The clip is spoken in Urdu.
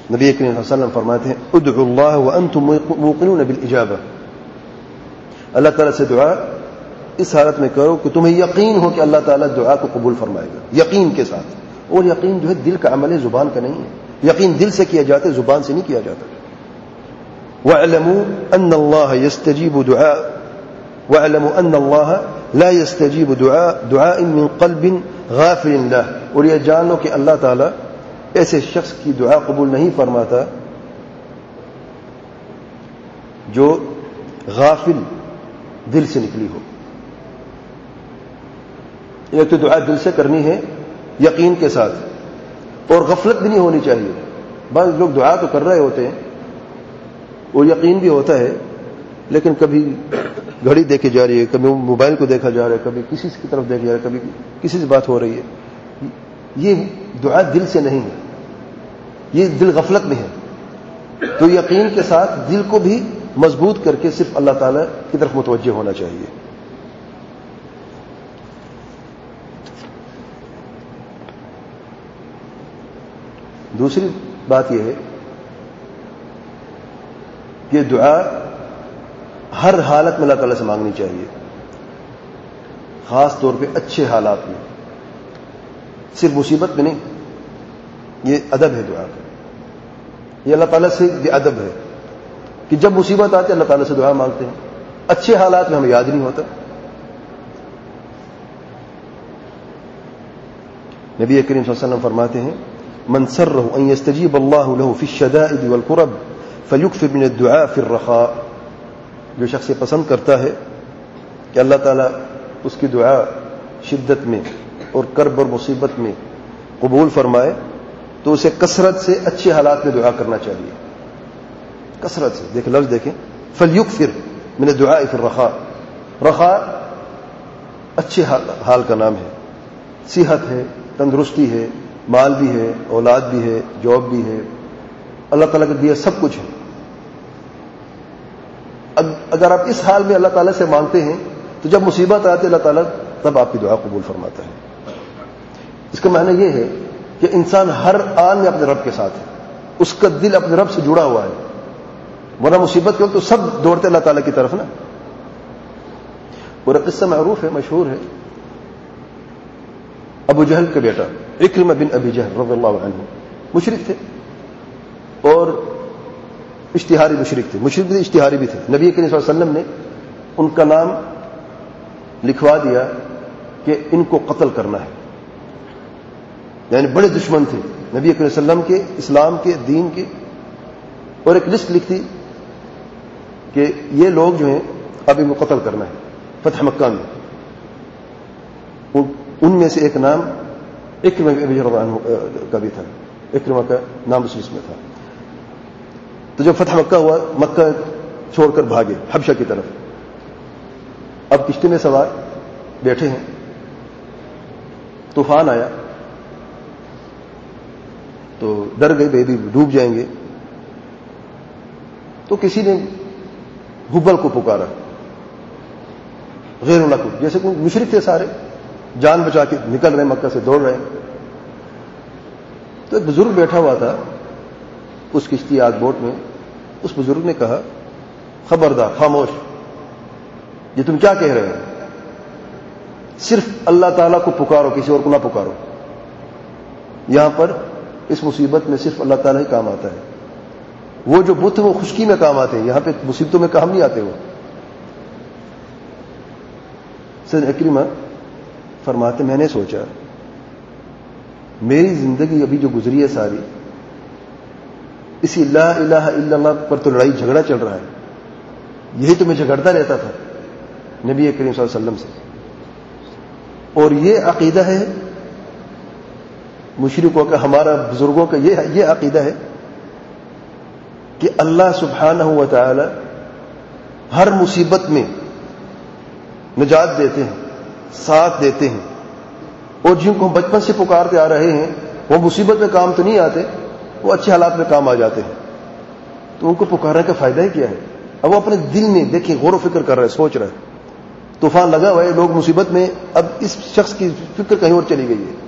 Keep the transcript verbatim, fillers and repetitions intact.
نبی کریم صلی اللہ علیہ وسلم فرماتے ہیں ادعوا اللہ وانتم موقنون بالاجابہ، اللہ تعالیٰ سے دعا اس حالت میں کرو کہ تمہیں یقین ہو کہ اللہ تعالیٰ دعا کو قبول فرمائے گا، یقین کے ساتھ. اور یقین جو ہے دل کا عمل ہے، زبان کا نہیں ہے. یقین دل سے کیا جاتا ہے، زبان سے نہیں کیا جاتا. وَاعْلَمُوا أَنَّ اللَّهَ يَسْتَجِيبُ دُعَاءَ وَاعْلَمُوا أَنَّ اللَّهَ لَا يَسْتَجِيبُ دُعَاء دُعَاءٍ مِّن قَلْبٍ غَافِلٍ لَهُ، اور یہ جانو کہ اللہ تعالیٰ ایسے شخص کی دعا قبول نہیں فرماتا جو غافل دل سے نکلی ہو. یہ تو دعا دل سے کرنی ہے یقین کے ساتھ، اور غفلت بھی نہیں ہونی چاہیے. بعض لوگ دعا تو کر رہے ہوتے ہیں اور یقین بھی ہوتا ہے، لیکن کبھی گھڑی دیکھی جا رہی ہے، کبھی موبائل کو دیکھا جا رہا ہے، کبھی کسی کی طرف دیکھا جا رہا ہے، کبھی کسی سے بات ہو رہی ہے. یہ دعا دل سے نہیں ہے، یہ دل غفلت میں ہے. تو یقین کے ساتھ دل کو بھی مضبوط کر کے صرف اللہ تعالی کی طرف متوجہ ہونا چاہیے. دوسری بات یہ ہے کہ دعا ہر حالت میں اللہ تعالیٰ سے مانگنی چاہیے، خاص طور پہ اچھے حالات میں، صرف مصیبت میں نہیں. یہ ادب ہے دعا کا، یہ اللہ تعالیٰ سے یہ ادب ہے کہ جب مصیبت آتی ہے اللہ تعالیٰ سے دعا مانگتے ہیں. اچھے حالات میں ہمیں یاد نہیں ہوتا. نبی کریم صلی اللہ علیہ وسلم فرماتے ہیں من سرہ ان یستجیب اللہ له فی الشدائد والکرب فلیکثر من الدعاء فی الرخاء، جو شخص یہ پسند کرتا ہے کہ اللہ تعالیٰ اس کی دعا شدت میں اور کرب اور مصیبت میں قبول فرمائے تو اسے کثرت سے اچھے حالات میں دعا کرنا چاہیے. کثرت سے دیکھ لفظ دیکھیں، فلیکثر من الدعاء فی الرخاء. رخاء اچھے حال کا نام ہے، صحت ہے، تندرستی ہے، مال بھی ہے، اولاد بھی ہے، جاب بھی ہے، اللہ تعالیٰ کا دیا سب کچھ ہے. اگر آپ اس حال میں اللہ تعالیٰ سے مانگتے ہیں تو جب مصیبت آتی ہے اللہ تعالیٰ تب آپ کی دعا قبول فرماتا ہے. اس کا معنی یہ ہے کہ انسان ہر آن میں اپنے رب کے ساتھ ہے، اس کا دل اپنے رب سے جڑا ہوا ہے، ورنہ مصیبت کے وقت تو سب دوڑتے اللہ تعالیٰ کی طرف نا. اور قصہ معروف ہے، مشہور ہے. ابو جہل کا بیٹا اکرمہ بن ابی جہل رضی اللہ عنہ مشرک تھے، اور اشتہاری مشرک تھے. مشرک بھی اشتہاری بھی تھے. نبی کریم صلی اللہ علیہ وسلم نے ان کا نام لکھوا دیا کہ ان کو قتل کرنا ہے. یعنی بڑے دشمن تھے نبی کریم صلی اللہ علیہ وسلم کے، اسلام کے، دین کے. اور ایک لسٹ لکھتی کہ یہ لوگ جو ہیں اب ان کو قتل کرنا ہے. فتح مکہ میں ان میں سے ایک نام اکرمہ بن ابی جہل کا بھی تھا. اکرمہ کا نام اس لسٹ میں تھا. تو جب فتح مکہ ہوا، مکہ چھوڑ کر بھاگے حبشہ کی طرف. اب کشتی میں سوار بیٹھے ہیں، طوفان آیا تو ڈر گئے بے ڈوب جائیں گے. تو کسی نے ہبل کو پکارا، غیر اللہ کو، جیسے کوئی مشرک تھے سارے، جان بچا کے نکل رہے مکہ سے، دوڑ رہے ہیں. تو ایک بزرگ بیٹھا ہوا تھا اس کشتی آگ بوٹ میں. اس بزرگ نے کہا خبردار، خاموش، یہ تم کیا کہہ رہے ہیں؟ صرف اللہ تعالیٰ کو پکارو، کسی اور کو نہ پکارو. یہاں پر اس مصیبت میں صرف اللہ تعالیٰ ہی کام آتا ہے. وہ جو بت وہ خشکی میں کام آتے ہیں، یہاں پہ مصیبتوں میں کام نہیں آتے. وہ سید اکرمہ فرماتے میں نے سوچا میری زندگی ابھی جو گزری ہے ساری اسی لا الہ الا اللہ پر تو لڑائی جھگڑا چل رہا ہے. یہی تو میں جھگڑتا رہتا تھا نبی کریم صلی اللہ علیہ وسلم سے. اور یہ عقیدہ ہے مشرکوں کا، ہمارا بزرگوں کا یہ یہ عقیدہ ہے کہ اللہ سبحانہ و تعالی ہر مصیبت میں نجات دیتے ہیں، ساتھ دیتے ہیں. اور جن کو ہم بچپن سے پکارتے آ رہے ہیں وہ مصیبت میں کام تو نہیں آتے، وہ اچھے حالات میں کام آ جاتے ہیں. تو ان کو پکارنے کا فائدہ ہی کیا ہے؟ اب وہ اپنے دل میں دیکھیں، غور و فکر کر رہا ہے، سوچ رہا ہے. طوفان لگا ہوا ہے، لوگ مصیبت میں، اب اس شخص کی فکر کہیں اور چلی گئی ہے.